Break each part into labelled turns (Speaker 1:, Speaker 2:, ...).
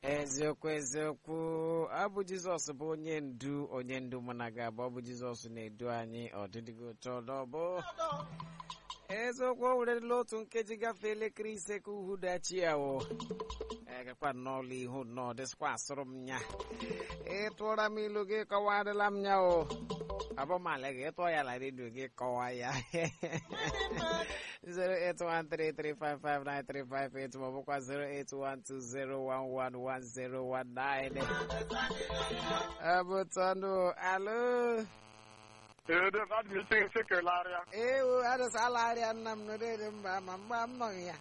Speaker 1: eziokwu abụ Jizọs bụ onye ndu mana ga-abụ ọ bụ Jizọs na-edu anyị ọdịdịgo ụtọ n'ọbụ eziokwu. O werela otu nkeji gafee elekere ise ka uhudachi ya o egakwa n'ọlụ ihu nnọọ dịsịkwa asụrụ m nya ịtụọra m ilu gị kọwarịla m nya o abụmala gị ịtụọ ya na redio gị kọwa ya 08133559358 maọbụkwa 08120111019 abụtọnụ alo ewu adịsalaarịa nna m n'odede mba ma mgba m nọghị ya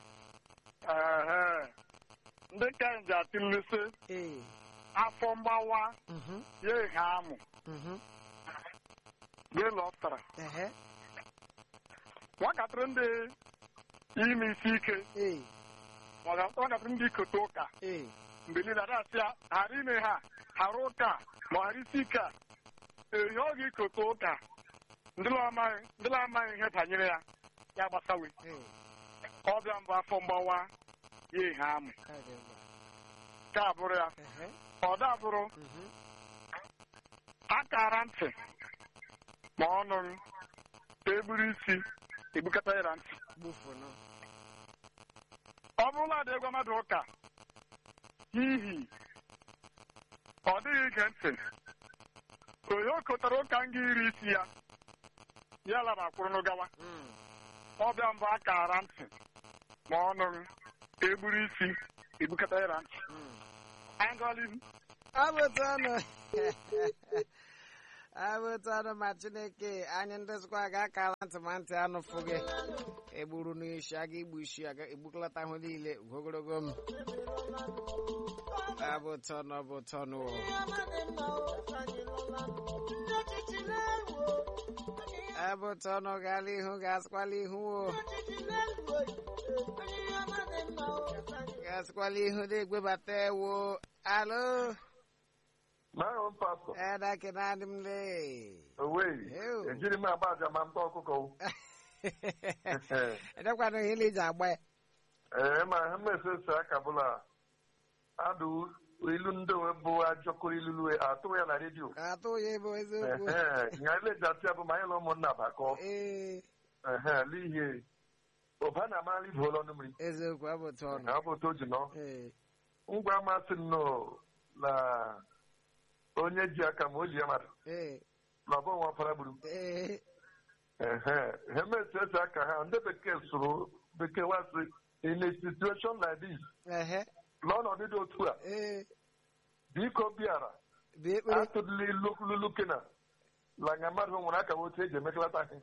Speaker 2: ndị ka nji atụlụsị afọ mgbawa ya ihe amụ gị lọpụtara nwatakịrị ndị ime isi ike nwatakịrị ndị ikote ụka mgbe niile adasị ya ghara ime ha ghara ụka ma ghara isi ike a ehi ọ ga-ikote ụka ndị na-amaghị ihe banyere ya gbasawe ọbịa mbụ afọ mgbawa ya ihe amụ ka abụrụ ya ọ dabụrụ akara ntị ma ọnụ eburu isi egbukata ya ntị ọ bụrụla dị egwa mmadụ ụka n'ihi ọ dịghị ige ntị onye o kotara ụka nga iri isi ya labakwụrụ gawa ọbịa mbụ akara ntị ma ọnụ eburu isi egbukata ya ntị anyị gọọla ihu
Speaker 1: abụtọnụ ma Chineke anyị ndịzikwa ga-akara ntị ma ntị anụfụ gị egburu n'isi aga igbu isi aga egbukọlata ahụ niile ogologo m abụtọnụ abụtọnụ gaala ihu gasịkwala ihu gasịkwala ihu na-egbebata ewo alo edake na-adị m
Speaker 3: ejiri m agba aja ma mta ọkụkọ
Speaker 1: edekwana ihe ile iji agba ya
Speaker 3: ma ha mesesi aka bụla adụ ilu ndị bụ ajọkọrọ ilulu atụ ya na redio
Speaker 1: atụ ya ebe eziokwu
Speaker 3: ya ileji atụ ya bụ ma anyị na ụmụnna bakọ n'ihi ụba na amara ibu ụlọ mmiri
Speaker 1: eziokwu abụtụ ọnụ
Speaker 3: abụtụ o ji nọ ngwa masị nnọọ na onye ji aka ma o ji ya mmadụ na ọbụ nwa fara gburu hemesi esi aka ha ndị bekee sụrụ bekee wasị in a situation like this n'ọnọdụ dị otu a biko bịara atụdịla ilulu kena lanya mmadụ nwere aka otu eji emekelata ahụ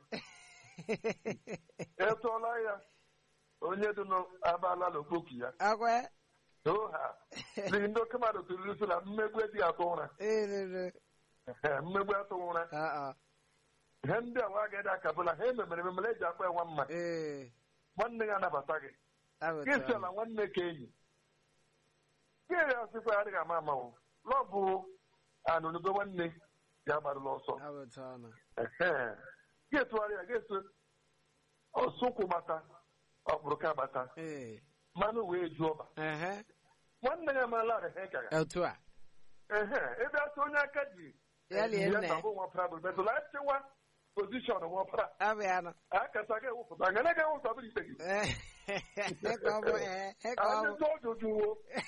Speaker 3: etụọla ya onye dị n'abala n'okpoku ya ha n'ihi ndị oke mmadụ tụrụ isi na mmegbu ejighị atụ ụra mmegbu atụ ụra ihe ndị a nwa agaghị aka bụla ha ememere eji akpa nwa mma nwanne ya anabata gị gị si ala nwanne ka enyi gị ya sịkwa adịghị ama amanwụ lọbụ anụnugo nwanne ya gbarụla ọsọ gị etụgharị ya ga-eso ọsụkwụ gbata ọkpụrụ ka gbata mmanụ wee ju ọba nwanne ya marala arịa ka ya ebe asị onye aka ji ya na bụ nwa pra bụ metụla chewa pozishọn nwapara akasa ga ewepụta nga na ga-ewepụta bụrụ ikpe gị anyị ọjụjụwo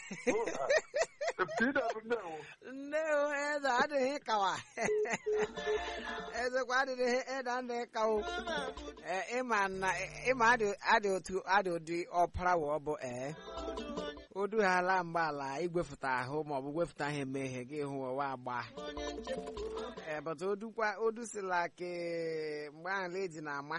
Speaker 1: nnewo eze adịghị kawa ezekwa adịghị ede ndị kawo ịma adị otu adị ụdị ọpara wa ọ bụ odu ha ala mgbaala igwefụta ahụ maọbụ gwefụta ha emeghe gị hụ ụwa agba bata odusila ke mgbe ahụ eji na-ama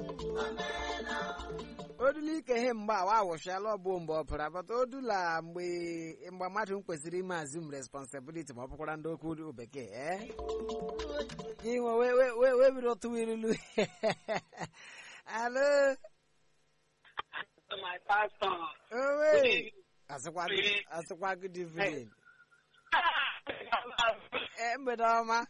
Speaker 1: odula ike ihe mgbe awa awụshala ọbụ mgbe ọpụra bata odula mgbe mmadụ m kwesịrị ime azum responsibility ma ọ bụkwara ndị okwu bekee inwe wee bido tụwa ilulu alo
Speaker 2: my pastor
Speaker 1: owe asịkwa good evening mgbede ọma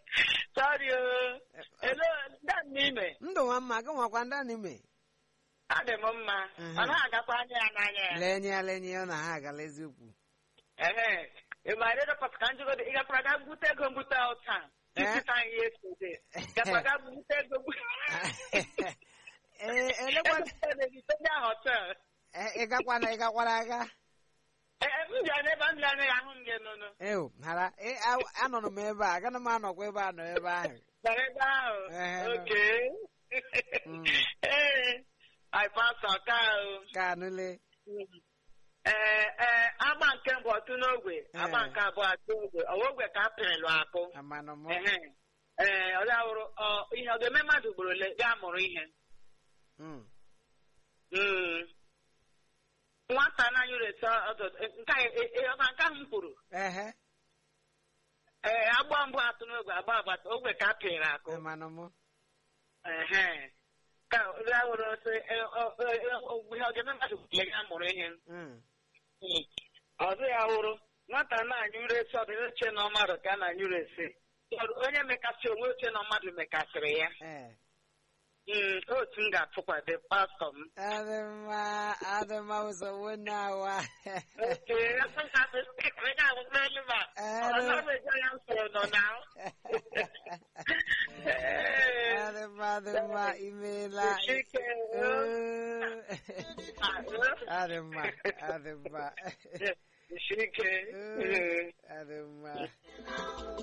Speaker 2: sorry hello ndan n'ime
Speaker 1: ndụ nwa mma gị nwakwa ndan n'ime
Speaker 4: adị m mma ọ na-agakwa anya ya n'anya ya
Speaker 1: lenye ọ na ha agala eziokwu
Speaker 4: ị maara ịdọpụta ka njikọ ị gakwara ga gbute ego mgbute ụta tita anyị esode gakwara ga gbute ego
Speaker 1: ịgakwara aga
Speaker 4: m bịa n'ebe m bịa anaghị ahụ m gị nụnụ
Speaker 1: hara anọrọ m ebe a agaghị m anọkwa ebe a nọ ebe ahụ
Speaker 4: nọrọ ebe ahụ oke anyị pasọ
Speaker 1: ka nụle
Speaker 4: agba nke mbụ ọtụ n'ogwe agba nke abụọ atụ ogwe ogwe ka a pịrịlụ akụ ọ ga-awụrụ ihe ọ ga-eme mmadụ ugboro ole ga-amụrụ ihe nwata anaghị reta nke ahụ m kwuru agba mbụ atụ n'ogwe agba agbata ogwe ka a pịrị akụ ka ga-awụrụ ihe ọ ga-eme mmadụ ugboro ole ga-amụrụ ihe ọzọ ya wụrụ nwata na-anyụrụ esi ọdịna oche na mmadụ ka a na-anyụrụ esi onye mekasị onwe oche na mmadụ mekasịrị ya otu m ga-atụkwado pastọ m
Speaker 1: adịma ụzọ na-awa adịma imeela adịma
Speaker 4: Shike.
Speaker 1: adịma